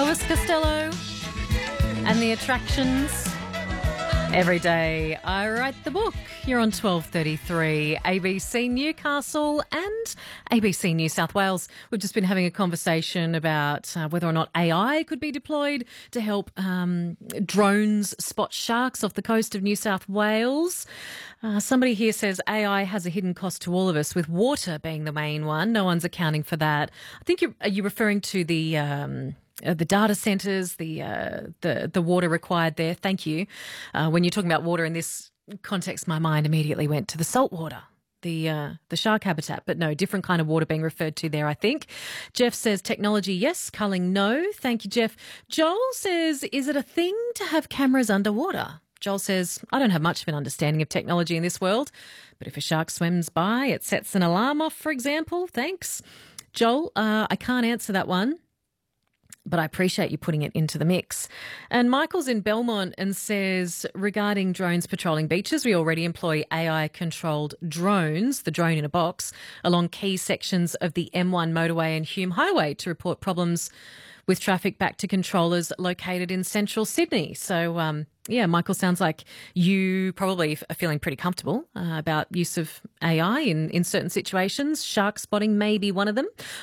Elvis Costello and the Attractions. Every day I write the book. You're on 12:33 ABC Newcastle and ABC New South Wales. We've just been having a conversation about whether or not AI could be deployed to help drones spot sharks off the coast of New South Wales. Somebody here says AI has a hidden cost to all of us, with water being the main one. No one's accounting for that. I think are you referring to the data centres, the water required there. Thank you. When you're talking about water in this context, my mind immediately went to the salt water, the shark habitat. But no, different kind of water being referred to there, I think. Jeff says technology, yes. Culling, no. Thank you, Jeff. Joel says, is it a thing to have cameras underwater? Joel says, I don't have much of an understanding of technology in this world, but if a shark swims by, it sets an alarm off, for example. Thanks. Joel, I can't answer that one, but I appreciate you putting it into the mix. And Michael's in Belmont and says, regarding drones patrolling beaches, we already employ AI-controlled drones, the drone in a box, along key sections of the M1 motorway and Hume Highway to report problems with traffic back to controllers located in central Sydney. So, yeah, Michael, sounds like you probably are feeling pretty comfortable about use of AI in certain situations. Shark spotting may be one of them.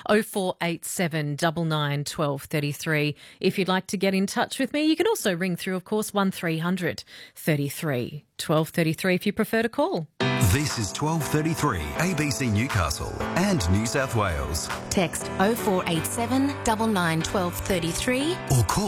0487 99 1233. If you'd like to get in touch with me, you can also ring through, of course, 1300 33 1233 if you prefer to call. This is 1233 ABC Newcastle and New South Wales. Text 0487 99 1233 Or call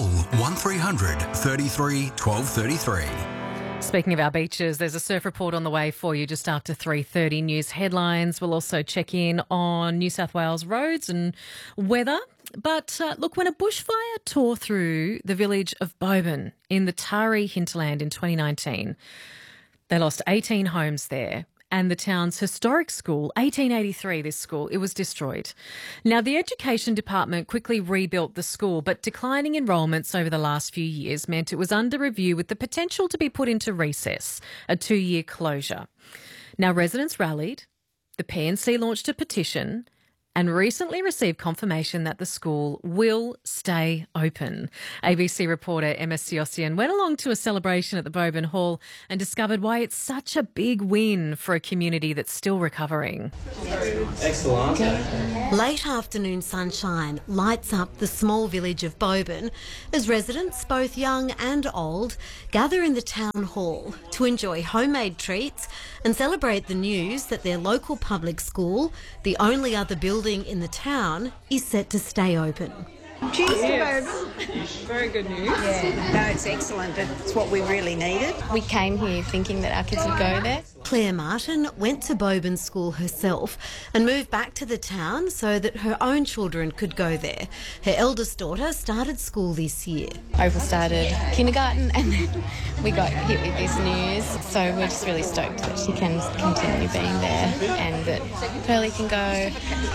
1300 33 1233. Speaking of our beaches, there's a surf report on the way for you just after 3:30 news headlines. We'll also check in on New South Wales roads and weather. But look, when a bushfire tore through the village of Boban in the Taree hinterland in 2019, they lost 18 homes there. And the town's historic school, 1883, this school, it was destroyed. Now, the Education Department quickly rebuilt the school, but declining enrolments over the last few years meant it was under review with the potential to be put into recess, a 2-year closure. Now, residents rallied, the PNC launched a petition, and recently received confirmation that the school will stay open. ABC reporter Emma Siossian went along to a celebration at the Boban Hall and discovered why it's such a big win for a community that's still recovering. Excellent. Late afternoon sunshine lights up the small village of Boban as residents, both young and old, gather in the town hall to enjoy homemade treats and celebrate the news that their local public school, the only other building in the town, is set to stay open. Cheers to Boban. Very good news. Yeah, no, it's excellent. It's what we really needed. We came here thinking that our kids would go there. Claire Martin went to Boban School herself and moved back to the town so that her own children could go there. Her eldest daughter started school this year. Oval started kindergarten and then we got hit with this news. So we're just really stoked that she can continue being there and that Pearlie can go.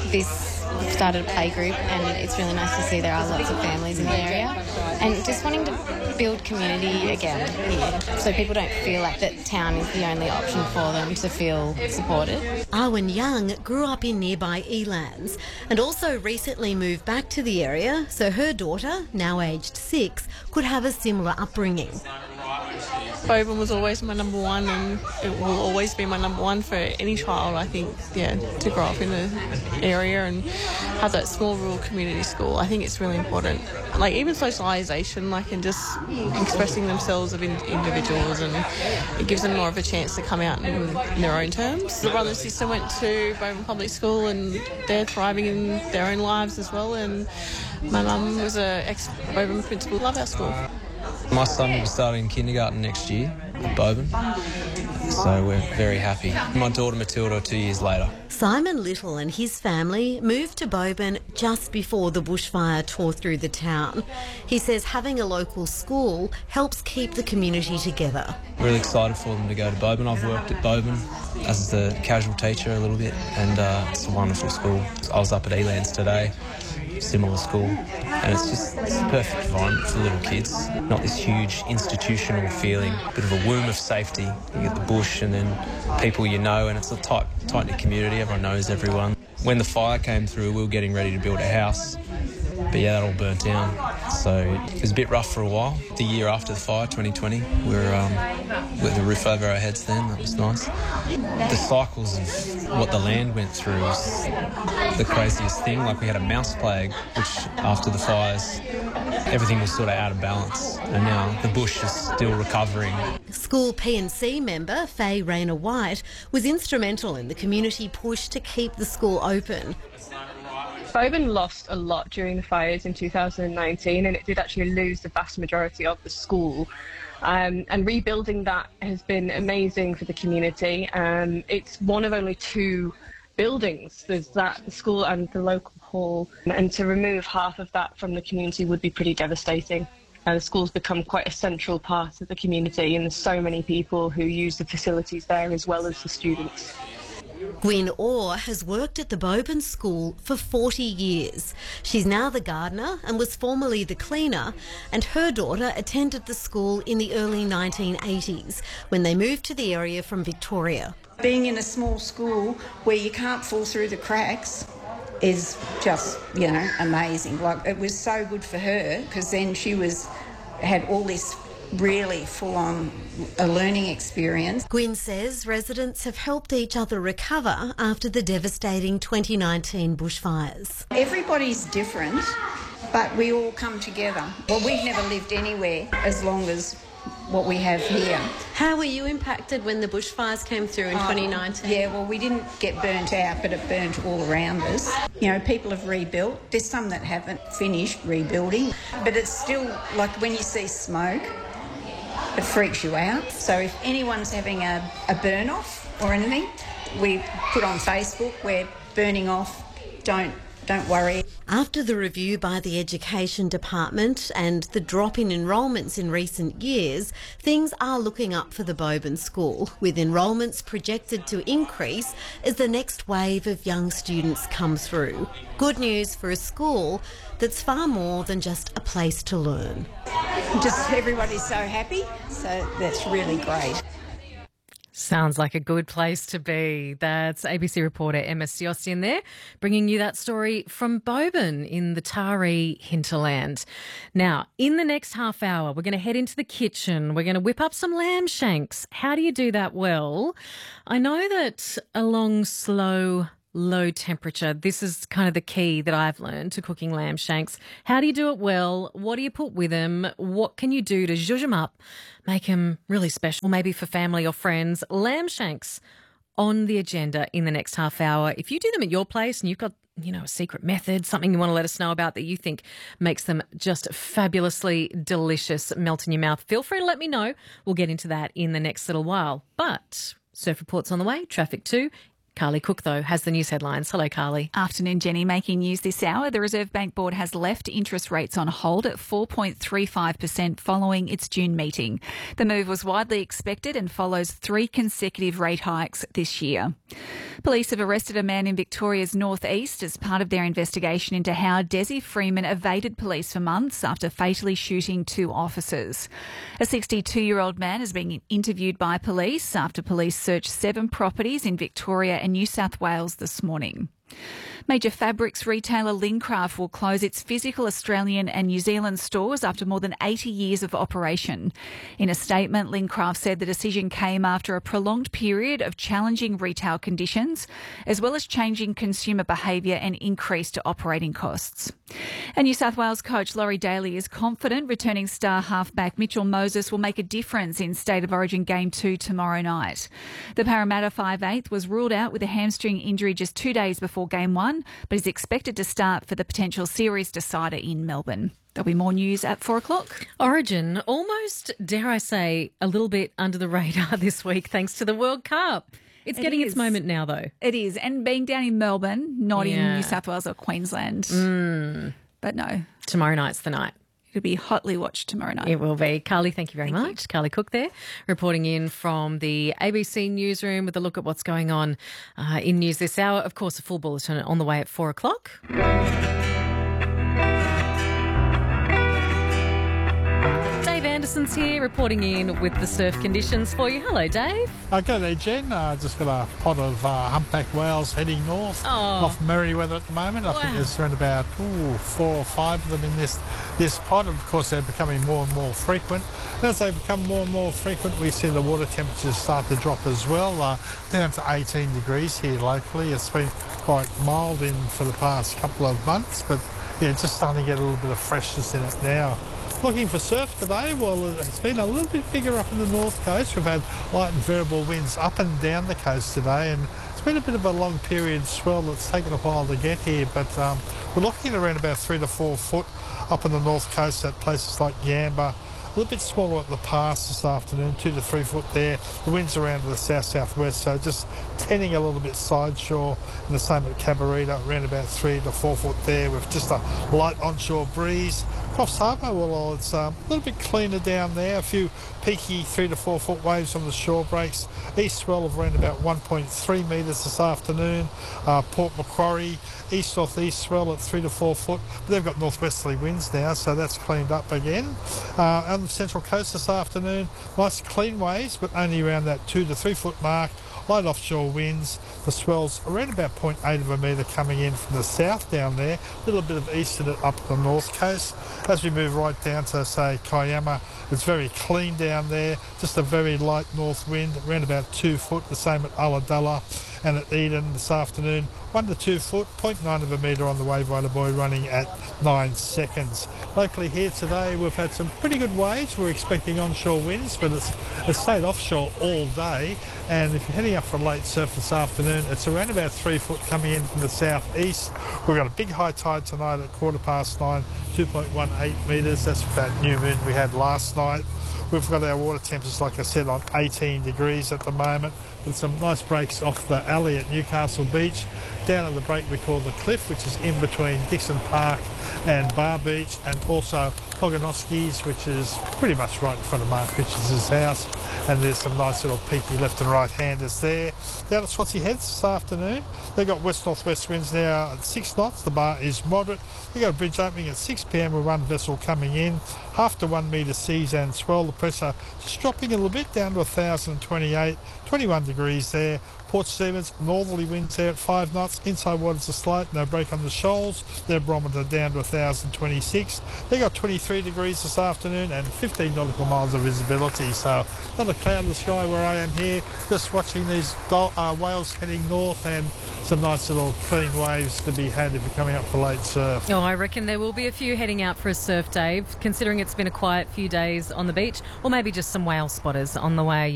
We've started a play group and it's really nice to see there are lots of families in the area, and just wanting to build community again here so people don't feel like that town is the only option for them to feel supported. Arwen Young grew up in nearby Elands and also recently moved back to the area so her daughter, now aged 6, could have a similar upbringing. Boban was always my number one, and it will always be my number one for any child, I think, to grow up in the area and have that small rural community school. I think it's really important. Like, even socialisation, and just expressing themselves of individuals, and it gives them more of a chance to come out in their own terms. My brother and sister went to Boban Public School and they're thriving in their own lives as well, and my mum was an ex-Boban principal. Love our school. My son will be starting kindergarten next year at Boban, so we're very happy. My daughter Matilda 2 years later. Simon Little and his family moved to Boban just before the bushfire tore through the town. He says having a local school helps keep the community together. Really excited for them to go to Boban. I've worked at Boban as the casual teacher a little bit, and it's a wonderful school. I was up at Elands today. Similar school, and it's a perfect environment for little kids. Not this huge institutional feeling, bit of a womb of safety. You get the bush and then people you know, and it's a tight-knit community. Everyone knows everyone. When the fire came through, we were getting ready to build a house, But yeah, that all burnt down. So it was a bit rough for a while. The year after the fire, 2020, we were with the roof over our heads then. That was nice. The cycles of what the land went through was the craziest thing. Like we had a mouse plague, which after the fires, everything was sort of out of balance. And now the bush is still recovering. School P&C member Faye Rayner White was instrumental in the community push to keep the school open. Boban lost a lot during the fires in 2019, and it did actually lose the vast majority of the school. And rebuilding that has been amazing for the community. It's one of only two buildings. There's that, the school and the local hall. And to remove half of that from the community would be pretty devastating. The school's become quite a central part of the community, and there's so many people who use the facilities there as well as the students. Gwyn Orr has worked at the Boban School for 40 years. She's now the gardener and was formerly the cleaner, and her daughter attended the school in the early 1980s when they moved to the area from Victoria. Being in a small school where you can't fall through the cracks is just, amazing. Like, it was so good for her because then she had all this really full-on a learning experience. Gwyn says residents have helped each other recover after the devastating 2019 bushfires. Everybody's different, but we all come together. Well, we've never lived anywhere as long as what we have here. How were you impacted when the bushfires came through in 2019? Yeah, well, we didn't get burnt out, but it burnt all around us. People have rebuilt. There's some that haven't finished rebuilding, but it's still like when you see smoke, it freaks you out. So if anyone's having a burn-off or anything, we put on Facebook, we're burning off, don't worry. After the review by the Education Department and the drop in enrolments in recent years, things are looking up for the Boban School, with enrolments projected to increase as the next wave of young students come through. Good news for a school that's far more than just a place to learn. Just everybody's so happy, so that's really great. Sounds like a good place to be. That's ABC reporter Emma Siostian there, bringing you that story from Boban in the Taree hinterland. Now, in the next half hour, we're going to head into the kitchen. We're going to whip up some lamb shanks. How do you do that well? I know that along slow, low temperature, this is kind of the key that I've learned to cooking lamb shanks. How do you do it well? What do you put with them? What can you do to zhuzh them up, make them really special, maybe for family or friends? Lamb shanks on the agenda in the next half hour. If you do them at your place and you've got, a secret method, something you want to let us know about that you think makes them just fabulously delicious, melt in your mouth, feel free to let me know. We'll get into that in the next little while. But Surf Report's on the way, traffic too. Carly Cook, though, has the news headlines. Hello, Carly. Afternoon, Jenny. Making news this hour, the Reserve Bank Board has left interest rates on hold at 4.35% following its June meeting. The move was widely expected and follows 3 consecutive rate hikes this year. Police have arrested a man in Victoria's northeast as part of their investigation into how Desi Freeman evaded police for months after fatally shooting 2 officers. A 62-year-old man has been interviewed by police after police searched 7 properties in Victoria and New South Wales this morning. Major fabrics retailer Lincraft will close its physical Australian and New Zealand stores after more than 80 years of operation. In a statement, Lincraft said the decision came after a prolonged period of challenging retail conditions, as well as changing consumer behaviour and increased operating costs. And New South Wales coach Laurie Daly is confident returning star halfback Mitchell Moses will make a difference in State of Origin Game 2 tomorrow night. The Parramatta 5'8" was ruled out with a hamstring injury just 2 days before Game 1, but is expected to start for the potential series decider in Melbourne. There'll be more news at 4 o'clock. Origin, almost, dare I say, a little bit under the radar this week thanks to the World Cup. It's getting its moment now, though. It is. And being down in Melbourne, not in New South Wales or Queensland. But no. Tomorrow night's the night. It'll be hotly watched tomorrow night. It will be. Carly, thank you very much. Carly Cook there, reporting in from the ABC newsroom with a look at what's going on in news this hour. Of course, a full bulletin on the way at 4 o'clock. Dave Anderson's here reporting in with the surf conditions for you. Hello, Dave. Good day, Jen. Just got a pod of humpback whales heading north off Merriweather at the moment. I think there's around about 4 or 5 of them in this pod. Of course, they're becoming more and more frequent. And as they become more and more frequent, we see the water temperatures start to drop as well, down to 18 degrees here locally. It's been quite mild for the past couple of months, but yeah, just starting to get a little bit of freshness in it now. Looking for surf today, well, it's been a little bit bigger up in the north coast. We've had light and variable winds up and down the coast today, and it's been a bit of a long period swell that's taken a while to get here, but we're looking at around about 3 to 4 foot up on the north coast at places like Yamba. A little bit smaller at the pass this afternoon, 2 to 3 foot there. The wind's around to the south-southwest, so just tending a little bit side shore, and the same at Cabarita, around about 3 to 4 foot there with just a light onshore breeze. Coffs Harbour, well, it's a little bit cleaner down there. A few peaky 3 to 4 foot waves on the shore breaks. East swell of around about 1.3 metres this afternoon. Port Macquarie, east-north-east swell at 3 to 4 foot. But they've got northwesterly winds now, so that's cleaned up again. On the central coast this afternoon, nice clean waves, but only around that 2 to 3 foot mark. Light offshore winds. The swell's around about 0.8 of a metre coming in from the south down there. A little bit of east in it up the north coast. As we move right down to, say, Kiama, it's very clean down there. Just a very light north wind, around about 2 foot. The same at Ulladulla and at Eden this afternoon. 1 to 2 foot, 0.9 of a metre on the wave rider buoy running at 9 seconds. Locally here today, we've had some pretty good waves. We're expecting onshore winds, but it's stayed offshore all day. And if you're heading up for late surf this afternoon, it's around about 3 foot coming in from the southeast. We've got a big high tide tonight at 9:15, 2.18 metres. That's that new moon we had last night. We've got our water temperatures, like I said, on 18 degrees at the moment, with some nice breaks off the alley at Newcastle Beach. Down at the break we call the Cliff, which is in between Dixon Park and Bar Beach, and also Pogonoski's, which is pretty much right in front of Mark Richards' house. And there's some nice little peaky left and right handers there. Down at Swansea Heads this afternoon, they've got west-northwest winds now at 6 knots. The bar is moderate. They've got a bridge opening at 6 p.m. with one vessel coming in. 0.5 to 1 metre seas and swell. The pressure just dropping a little bit down to 1,028, 21 degrees there. Port Stephens, northerly winds there at 5 knots. Inside waters are slight, no break on the shoals. Their barometer down to 1,026. They got 23 degrees this afternoon and 15 nautical miles of visibility. So not a cloud in the sky where I am here. Just watching these whales heading north, and some nice little clean waves to be had if you're coming up for late surf. Oh, I reckon there will be a few heading out for a surf, Dave, considering it's been a quiet few days on the beach, or maybe just some whale spotters on the way.